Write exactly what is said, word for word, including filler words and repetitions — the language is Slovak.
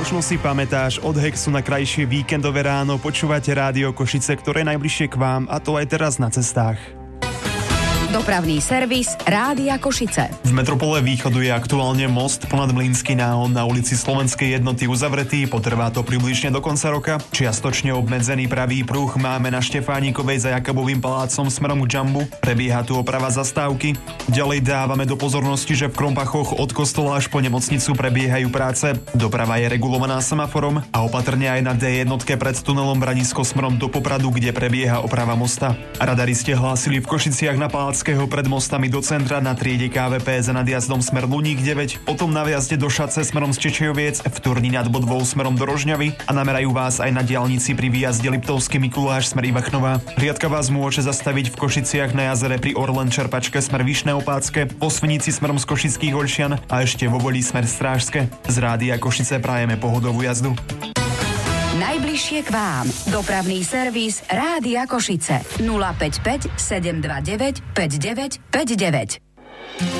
Možno si pamätáš, od Hexu na krajšie víkendové ráno počúvate Rádio Košice, ktoré je najbližšie k vám, a to aj teraz na cestách. Dopravný servis Rádia Košice. V metropole Východu je aktuálne most ponad Mlynský náhon na ulici Slovenskej jednoty uzavretý, potrvá to približne do konca roka. Čiastočne obmedzený pravý pruh máme na Štefánikovej za Jakobovým palácom smerom k Džambu. Prebieha tu oprava zastávky. Ďalej dávame do pozornosti, že v Krompachoch od kostola až po nemocnicu prebiehajú práce. Doprava je regulovaná semaforom a opatrne aj na dé jednotke pred tunelom Branisko smerom do Popradu, kde prebieha oprava mosta. Radari ste hlásili v Košiciach na Palác pred mostami do centra na triede ká vé pé za nadjazdom smer Luník deväť, potom na vjazde do Šace smerom z Čečejoviec, v Turni nad Bodvou smerom do Rožňavy a namerajú vás aj na diaľnici pri výjazde Liptovský Mikuláš smer Ivachnová. Riadka vás môže zastaviť v Košiciach na jazere pri Orlen Čerpačke smer Vyšné Opácke, po Svinici smerom z Košických Olšian a ešte vo Volí smer Strážske. Z Rádia Košice prajeme pohodovú jazdu. Najbližšie k vám. Dopravný servis Rádia Košice. nula päť päť sedem dva deväť päť deväť päť deväť.